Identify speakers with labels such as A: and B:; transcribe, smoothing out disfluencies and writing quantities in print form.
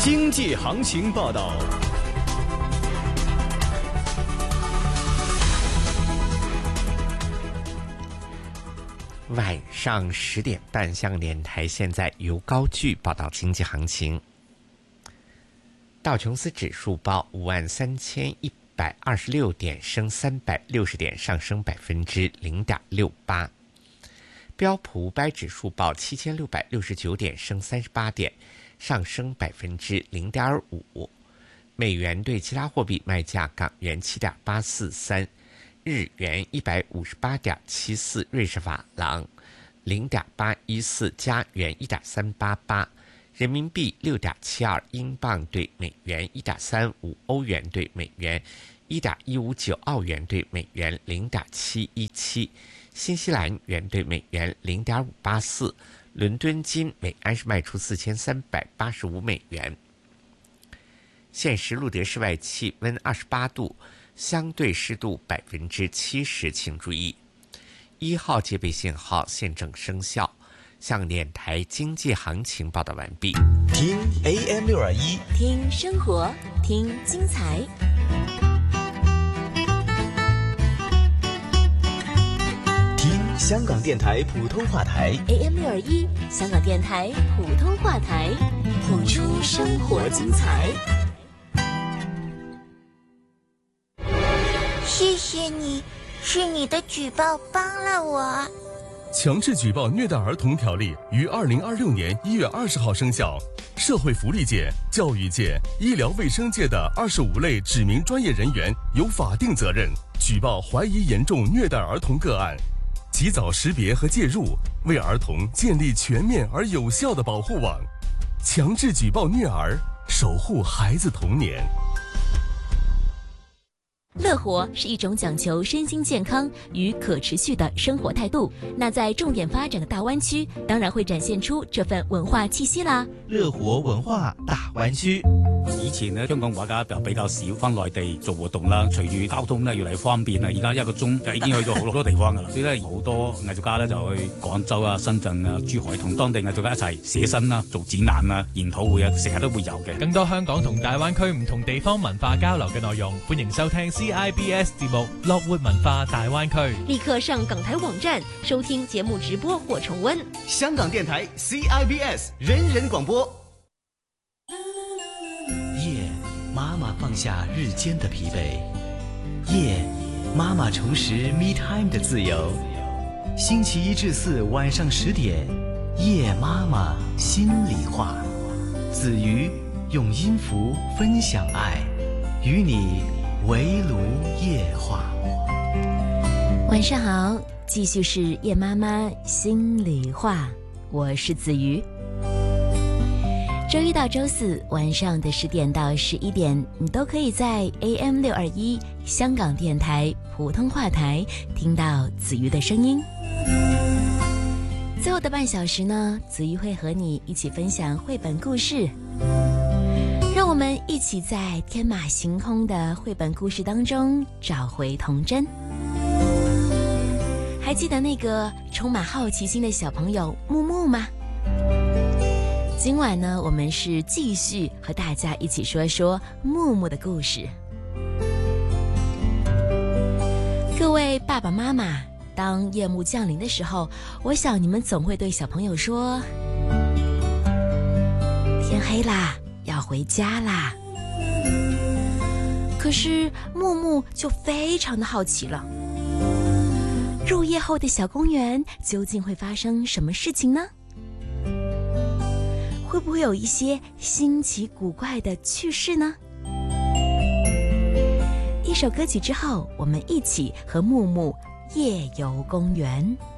A: 经济行情报道。
B: 晚上10点半，香港电台现在由高炬报道经济行情。道琼斯指数报53126点，升360点，上升0.68%。标普500指数报7669点，升38点，上升0.5%。美元对其他货币卖价：港元7.843，日元158.74，瑞士法郎0.814，加元1.388，人民币6.72，英镑对美元1.35，欧元对美元1.159，澳元对美元0.717，新西兰元对美元0.584，伦敦金每安士卖出4385美元。现时录得室外气温28度，相对湿度70%，请注意1号戒备信号现正生效。香港电台经济行情报道完毕。
A: 听 AM621，
C: 听生活，听精彩。
A: 听香港电台普通话台
C: AM621，香港电台普通话台，谱出生活精彩。
D: 谢谢你，是你的举报帮了我。
E: 强制举报虐待儿童条例于2026年1月20号生效。社会福利界、教育界、医疗卫生界的25类指明专业人员有法定责任举报怀疑严重虐待儿童个案，及早识别和介入，为儿童建立全面而有效的保护网，强制举报虐儿，守护孩子童年。
C: 乐活是一种讲求身心健康与可持续的生活态度，那在重点發展的大灣區，當然會展現出這份文化氣息啦。
F: 樂活文化大灣區。
G: 以前咧，香港畫家就比較少翻內地做活動啦。隨住交通咧越嚟越方便啦，而家1個鐘就已經去到好多地方噶啦。所以咧，好多藝術家咧就去廣州啊、深圳啊、珠海，同當地藝術家一齊寫生啦、做展覽啊、研討會啊，成日都會有嘅。
H: 更多香港同大灣區唔同地方文化交流嘅內容，歡迎收聽 CIBS 節目《樂活文化大灣區》。
C: 立刻上港台網站收聽節目直播或重溫。
A: 香港電台 CIBS 人人廣播。
F: 夜，媽媽放下日間的疲憊；夜，媽媽重拾 me time 的自由。星期1至4晚上10點，夜媽媽心裡話。子瑜用音符分享愛，與你圍爐夜話。
C: 晚上好，繼續是夜媽媽心裡話，我是子瑜。周一到周四晚上的10點到11點，你都可以在 AM621 香港電台普通話台聽到子瑜的聲音。最後的半小時呢，子瑜會和你一起分享繪本故事，讓我們一起在天馬行空的繪本故事當中找回童真。還記得那個充滿好奇心的小朋友木木嗎？今晚呢，我們是繼續和大家一起說說木木的故事。各位爸爸媽媽，當夜幕降臨的時候，我想你們總會對小朋友說：天黑啦，要回家啦。可是木木就非常的好奇了，入夜後的小公園究竟會發生什麼事情呢？會不會有一些新奇古怪的趣事呢？一首歌曲之後，我們一起和木木夜遊公園。